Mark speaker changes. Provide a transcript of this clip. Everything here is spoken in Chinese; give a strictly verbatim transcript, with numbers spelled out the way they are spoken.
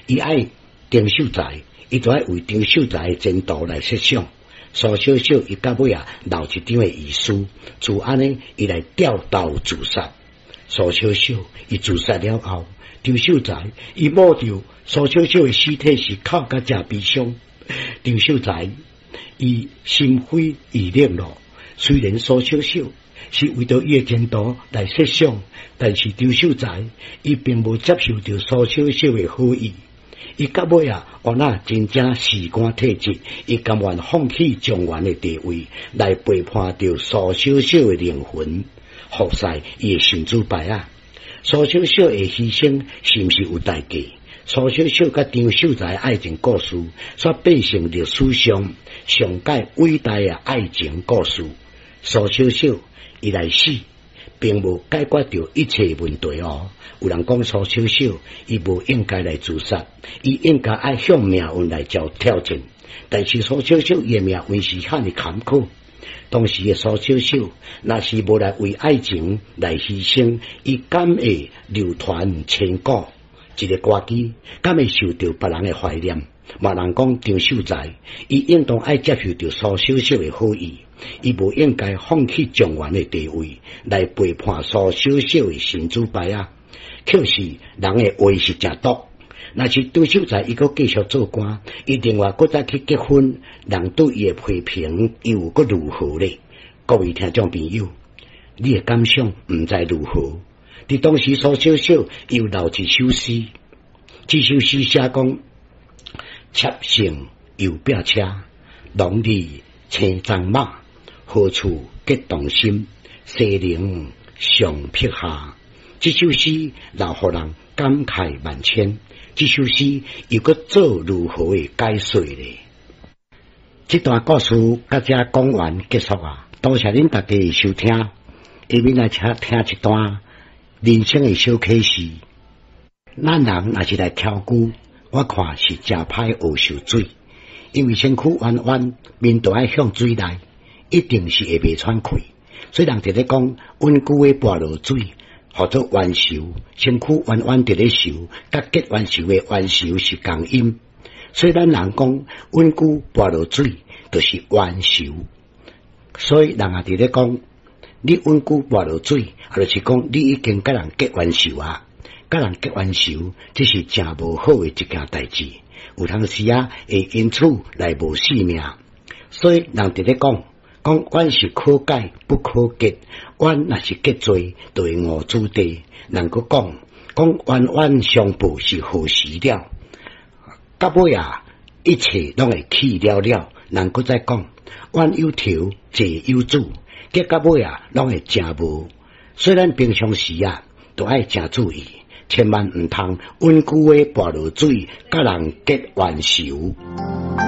Speaker 1: 伊爱丁秀才，伊就爱为丁秀才的前途来设想。苏小小伊到尾啊留一张的遗书，就安尼伊来吊刀自杀。苏小小伊自杀了后，丁秀才伊摸着苏小小的尸体是哭甲真悲伤。丁秀才伊心灰意冷咯。虽然苏小小是为着伊的前途来设想，但是丁秀才伊并无接受到苏小小的好意。伊到尾啊，我那真正事关体质，伊甘愿放弃状元的地位，来陪伴着苏小小的灵魂，服侍伊的神主牌啊！苏小小的牺牲是毋是有代价？苏小小甲张秀才爱情故事，煞变成历史上上界伟大的爱情故事。苏小小伊来死，并无解决着一切问题哦。有人讲苏小小伊无应该来自杀，伊应该爱向命运来交挑战。但是苏小小伊的命运是遐尼坎坷，当时的苏小小若是无来为爱情来牺牲，伊敢会流传千古？一个歌姬敢会受到别人的怀念？嘛人讲张秀才，伊应当爱接受到苏小小的好意，伊无应该放弃状元的地位，来陪伴苏小小的神主牌啊！却是人的话是真毒。若是张秀才伊佫继续做官，伊另外佫再去结婚，人对伊的批评又佫如何呢？各位听众朋友，你的感想毋知如何？伫当时苏小小又留一首诗，这首诗写讲：妾乘油饼车，郎里青鬃马，何处结同心？西陵上碧下。这首诗留互人感慨万千。这首诗又佫做如何的解说呢？这段故事到这讲完结束啊！多谢恁大家的收听，下面来请听一段人生的小启示。咱人若是来挑鼓，我看是真歹学受水，因为身躯弯弯，面都爱向水来，一定是会袂喘气。所以人直咧讲，稳久的跋落水。或者冤仇，身躯弯弯伫咧受，甲结冤仇的冤仇是同音。所以咱人讲稳久跋落水，就是冤仇。所以人也伫咧讲，你稳久跋落水，也就是讲你已经甲人结冤仇啊，甲人结冤仇，这是真无好的一件代志。有当时啊，会因此来无性命。所以人伫咧讲。讲冤是可解不可结，冤若是结做，就会误主地。人佫讲，讲冤冤相报是何时了？到尾啊，一切拢会去了了。人佫再讲，冤有头，债有主，结到尾啊，拢会真无。虽然平常时啊，都爱真注意，千万毋通稳久的跋落水，甲人结冤仇。